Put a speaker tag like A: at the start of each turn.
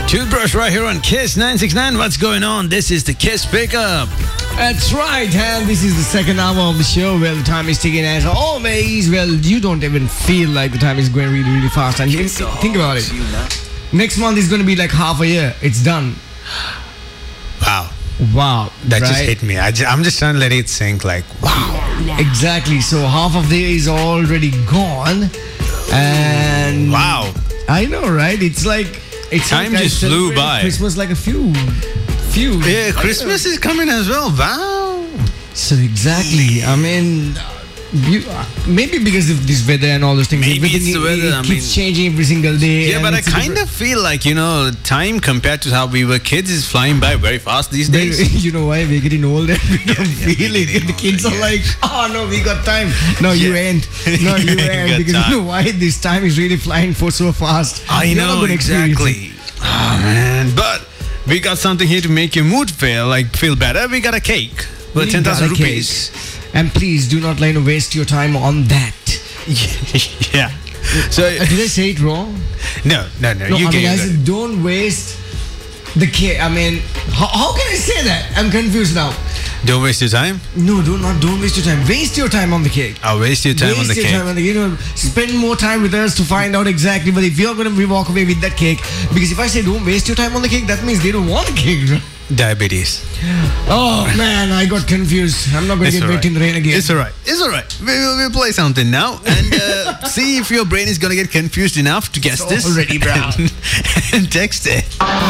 A: Toothbrush right here on Kiss 969. What's going on? This is the Kiss Pickup.
B: That's right, and this is the second hour of the show. Well, the time is ticking as always. Well, you don't even feel like the time is going really, really fast. And think about it. Next month is going to be like half a year. It's done.
A: Wow.
B: Wow.
A: That
B: right?
A: just hit me. I'm just trying to let it sink like, wow.
B: Exactly. So half of the year is already gone. And
A: Wow.
B: I know, right? It's like
A: Time
B: like I
A: just flew
B: celebrated
A: by.
B: Christmas like a few.
A: Yeah, Christmas is coming as well. Wow.
B: So exactly. I mean, maybe because of this weather and all those things.
A: Maybe
B: everything
A: it's the weather,
B: It keeps changing every single day.
A: Yeah,
B: and
A: but I
B: it's a
A: kind
B: different-
A: of feel like, time compared to how we were kids is flying by very fast these days.
B: You know why? We're getting older. We don't feel
A: we're
B: it.
A: getting
B: The kids
A: older,
B: are
A: yeah.
B: like, oh no, we got time. No, you
A: Yeah.
B: ain't. No, you
A: You
B: ain't.
A: got
B: Because
A: time.
B: you know why? This time is really flying for so fast.
A: I
B: You're not
A: know,
B: gonna experience it.
A: exactly. Oh, man. But we got something here to make your mood feel better. We got a cake for
B: We
A: 10,000
B: got a
A: rupees.
B: cake. And please do not waste your time on that.
A: Yeah. So,
B: Did I say it wrong?
A: no,
B: No,
A: you
B: I mean, I
A: gave it.
B: said don't waste the cake. I mean, how can I say that? I'm confused now.
A: Don't waste your time.
B: No, don't waste your time. Waste your time on the cake.
A: I'll waste your time on the
B: Waste your
A: cake.
B: time on the spend more time with us to find out exactly. But if you're going to walk away with that cake, because if I say don't waste your time on the cake, that means they don't want the cake. Right?
A: Diabetes.
B: Oh man, I got confused. I'm not going to
A: It's
B: get wet
A: alright.
B: in the rain again.
A: It's alright. It's alright. We'll play something now and see if your brain is gonna get confused enough to guess
B: It's
A: this.
B: already brown.
A: And text it.